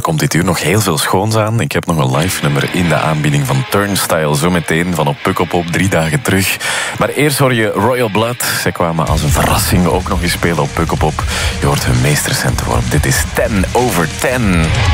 komt dit uur nog heel veel schoons aan. Ik heb nog een live nummer in de aanbieding van Turnstile. Zometeen van op Pukkelpop 3 dagen terug. Maar eerst hoor je Royal Blood. Zij kwamen als een verrassing ook nog eens spelen op Pukkelpop. Je hoort hun meest recente worp. Dit is 10 over 10.